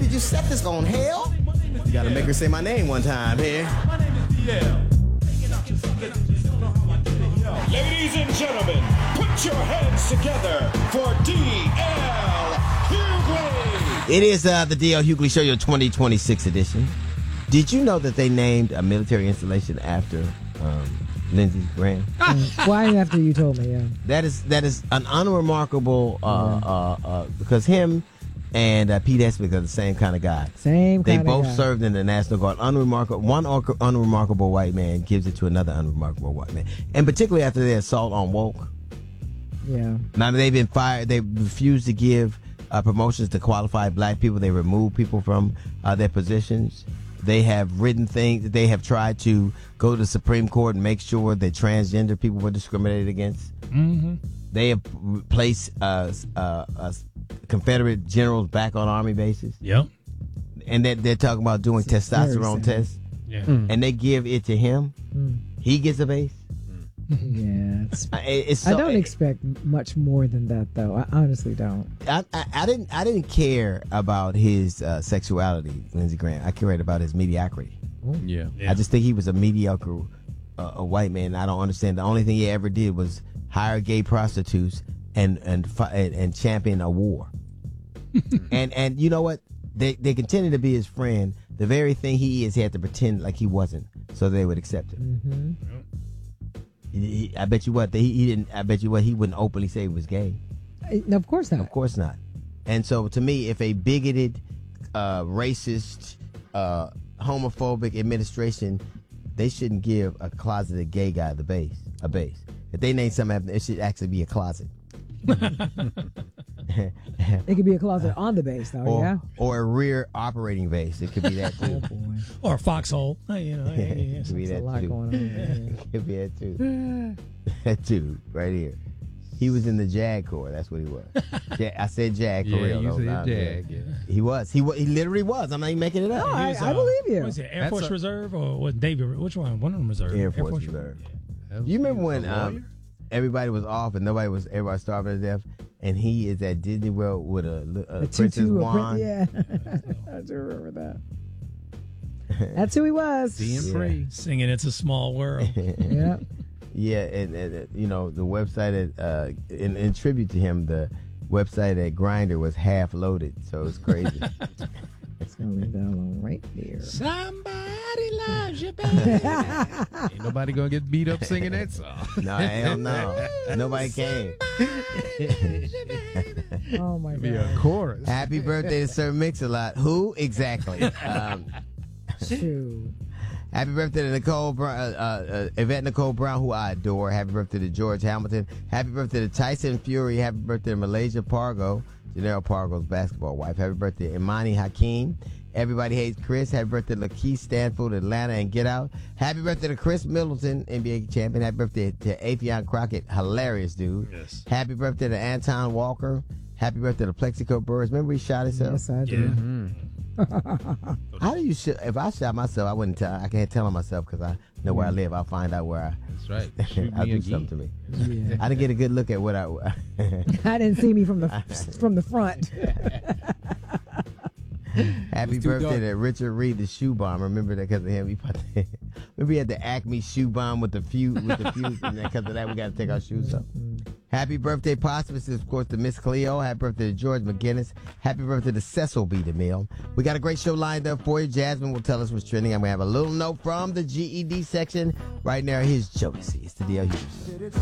did you set this on, hell? You gotta make her say my name one time here. My name is DL. Ladies and gentlemen, put your hands together for D.L. Hughley. It is the D.L. Hughley Show, your 2026 edition. Did you know that they named a military installation after Lindsey Graham? Why after you told me, yeah. That is an unremarkable because him and Pete Esbick are the same kind of guy. They both served in the National Guard. One unremarkable white man gives it to another unremarkable white man, and particularly after their assault on woke. Yeah. Now they've been fired. They refused to give promotions to qualified black people. They removed people from their positions. They have written things. They have tried to go to the Supreme Court and make sure that transgender people were discriminated against. Mm-hmm. They have placed Confederate generals back on Army bases. Yep. And they're talking about doing testosterone tests. Yeah. And they give it to him. He gets a base. Yeah. It's I don't expect much more than that, though. I honestly don't. I didn't care about his sexuality, Lindsey Graham. I cared about his mediocrity. Yeah. I just think he was a mediocre a white man. I don't understand. The only thing he ever did was hire gay prostitutes and champion a war. and you know what? They continue to be his friend. The very thing he is, he had to pretend like he wasn't, so they would accept him. Mm-hmm. I bet you what he didn't. I bet you what he wouldn't openly say he was gay. No, of course not. Of course not. And so, to me, if a bigoted, racist, homophobic administration, they shouldn't give a closeted gay guy a base. If they name something, it should actually be a closet. It could be a closet on the base, though. Yeah. Or a rear operating base. It could be that too. Oh boy. Or a foxhole. It could be that a lot too. going on. It could be that too. That dude right here. He was in the JAG Corps. That's what he was. I said JAG for real. You said JAG. Yeah. He was. He literally was. I'm not even making it up. No, I believe you. Was it Air Force Reserve or what? Navy? Which one? One of them Reserve. Air Force Reserve. Yeah. You remember when everybody was off and everybody starving to death, and he is at Disney World with a princess wand? Yeah, I do remember that. That's who he was. Singing "It's a Small World." Yeah. Yeah, and you know, the website in tribute to him, the website at Grindr was half loaded, so it's crazy. It's gonna leave that alone right there. Somebody loves you, baby. Ain't nobody gonna get beat up singing that song. No, hell no. Nobody came. Oh my Be god. a chorus. Happy birthday to Sir Mix-a-Lot. Who exactly? Shoot. Happy birthday to Nicole Brown, Yvette Nicole Brown, who I adore. Happy birthday to George Hamilton. Happy birthday to Tyson Fury. Happy birthday to Malaysia Pargo, Janelle Pargo's basketball wife. Happy birthday to Imani Hakeem. Everybody Hates Chris. Happy birthday to Lakeith Stanfield, Atlanta, and Get Out. Happy birthday to Chris Middleton, NBA champion. Happy birthday to Afion Crockett, hilarious dude. Yes. Happy birthday to Anton Walker. Happy birthday to Plexico Burris. Remember he shot himself? Yes, I do. Yeah. Mm-hmm. How do you if I shot myself, I wouldn't tell. I can't tell on myself because I know where I live. I'll find out where That's right. Shoot I'll me do again. something to me. Yeah. I didn't get a good look at what I. I didn't see me from the front. Happy It's too birthday dark. to Richard Reed, the shoe bomb. Remember that because of him. Remember he had the Acme shoe bomb with the fuse, and because of that we got to take our shoes off. Happy birthday, posthumous, of course, to Miss Cleo. Happy birthday to George McGinnis. Happy birthday to Cecil B. DeMille. We got a great show lined up for you. Jasmine will tell us what's trending. I'm going to have a little note from the GED section. Right now, here's Jodeci. It's the D.L. Hughes.